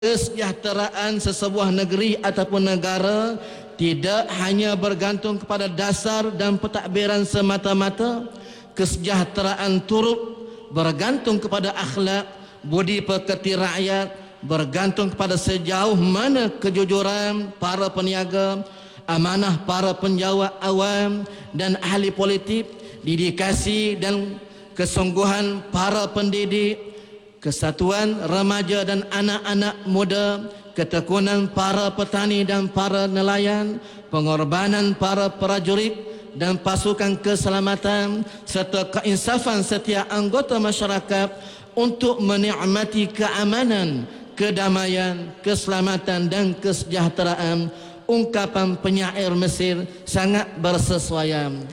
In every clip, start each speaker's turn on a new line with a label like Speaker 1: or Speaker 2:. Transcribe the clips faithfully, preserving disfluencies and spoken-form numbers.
Speaker 1: Kesejahteraan sesebuah negeri ataupun negara tidak hanya bergantung kepada dasar dan pentadbiran semata-mata. Kesejahteraan turut bergantung kepada akhlak, budi pekerti rakyat, bergantung kepada sejauh mana kejujuran para peniaga, amanah para penjawat awam dan ahli politik, dedikasi dan kesungguhan para pendidik, kesatuan remaja dan anak-anak muda, ketekunan para petani dan para nelayan, pengorbanan para prajurit dan pasukan keselamatan, serta keinsafan setiap anggota masyarakat untuk menikmati keamanan, kedamaian, keselamatan dan kesejahteraan. Ungkapan penyair Mesir sangat bersesuaian.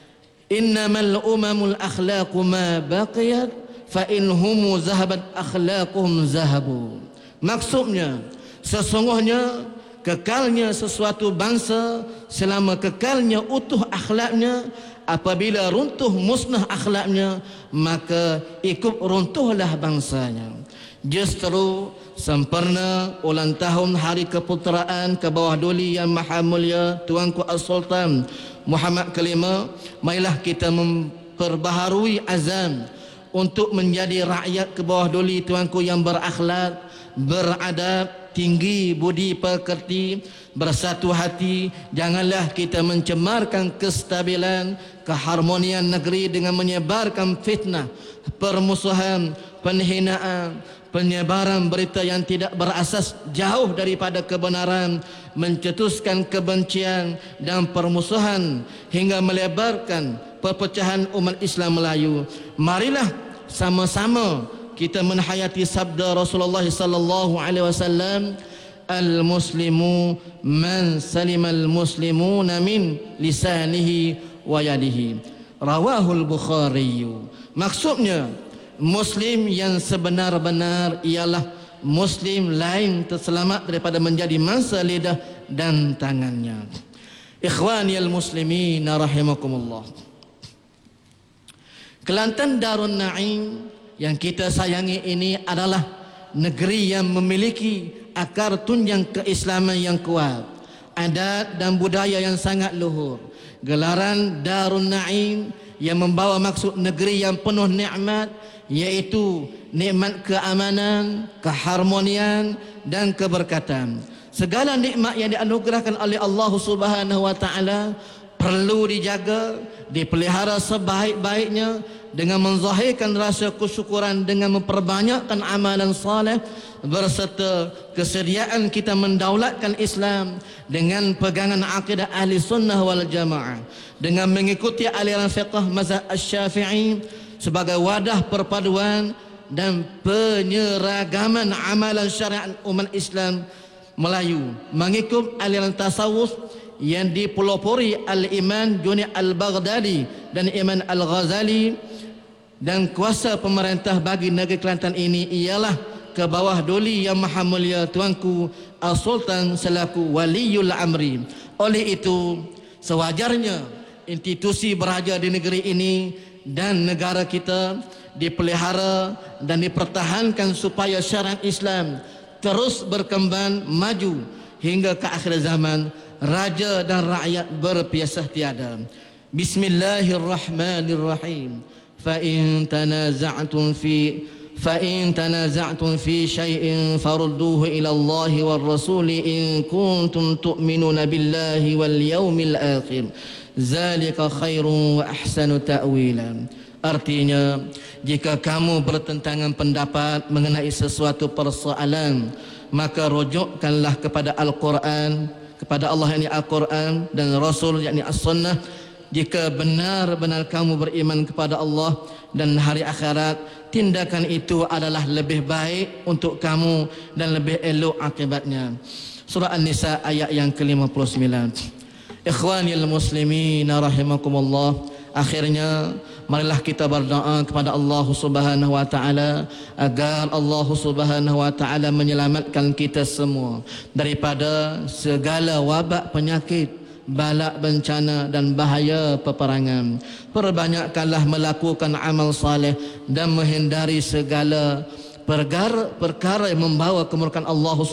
Speaker 1: Innamal umamul akhlaqu ma baqiyat fa in hum zahabat akhlaquhum zahabu. Maksudnya, sesungguhnya kekalnya sesuatu bangsa selama kekalnya utuh akhlaknya. Apabila runtuh musnah akhlaknya, maka ikut runtuhlah bangsanya. Justru sempurna ulang tahun Hari Keputeraan ke bawah duli Yang Maha Mulia Tuanku As-Sultan Muhammad kelima, marilah kita memperbaharui azam untuk menjadi rakyat ke bawah duli Tuanku yang berakhlak, beradab, tinggi budi pekerti, bersatu hati. Janganlah kita mencemarkan kestabilan, keharmonian negeri dengan menyebarkan fitnah, permusuhan, penghinaan, penyebaran berita yang tidak berasas jauh daripada kebenaran, mencetuskan kebencian dan permusuhan hingga melebarkan perpecahan umat Islam Melayu. Marilah sama-sama kita menhayati sabda Rasulullah sallallahu alaihi wasallam, al-muslimu man salimal muslimuna min lisanihi wa yadihi. Rawahul Bukhari. Maksudnya, Muslim yang sebenar-benar ialah Muslim lain terselamat daripada menjadi mangsa lidah dan tangannya. Ikhwaniyal muslimin rahimakumullah. Kelantan Darun Naim yang kita sayangi ini adalah negeri yang memiliki akar tunjang keislaman yang kuat, adat dan budaya yang sangat luhur. Gelaran Darun Naim yang membawa maksud negeri yang penuh nikmat, yaitu nikmat keamanan, keharmonian dan keberkatan. Segala nikmat yang dianugerahkan oleh Allah Subhanahu wa taala perlu dijaga, dipelihara sebaik-baiknya dengan menzahirkan rasa kesyukuran, dengan memperbanyakkan amalan saleh, berserta kesediaan kita mendaulatkan Islam dengan pegangan akidah ahli sunnah wal jamaah, dengan mengikuti aliran fiqh mazhab Asy-Syafi'i sebagai wadah perpaduan dan penyeragaman amalan syariat umat Islam Melayu, mengikut aliran tasawuf yang dipelopori Al-Iman Junaid Al-Baghdadi dan Iman Al-Ghazali. Dan kuasa pemerintah bagi negeri Kelantan ini ialah ke bawah duli Yang Maha Mulia Tuanku As-Sultan selaku Waliul Amri. Oleh itu, sewajarnya institusi beraja di negeri ini dan negara kita dipelihara dan dipertahankan supaya syariat Islam terus berkembang maju hingga ke akhir zaman, raja dan rakyat berpiasah tiada. Bismillahirrahmanirrahim. Fa in tanaza'tum fi fa in tanaza'tum fi syai'in farudduhu ila Allahi war rasuli in kuntum tu'minuna billahi wal yaumil akhir. Zalika khairun wa ahsanu ta'wila. Artinya, jika kamu bertentangan pendapat mengenai sesuatu persoalan, maka rujukkanlah kepada Al-Quran, kepada Allah yakni Al-Quran, dan Rasul yakni As-Sunnah. Jika benar-benar kamu beriman kepada Allah dan hari akhirat, tindakan itu adalah lebih baik untuk kamu dan lebih elok akibatnya. Surah An-Nisa ayat yang ke lima puluh sembilan. Ikhwanil muslimin rahimakumullah. Akhirnya, marilah kita berdoa kepada Allah Subhanahu wa taala agar Allah Subhanahu wa taala menyelamatkan kita semua daripada segala wabak penyakit, balak bencana dan bahaya peperangan. Perbanyakkanlah melakukan amal saleh dan menghindari segala perkara-perkara yang membawa kemurkaan Allah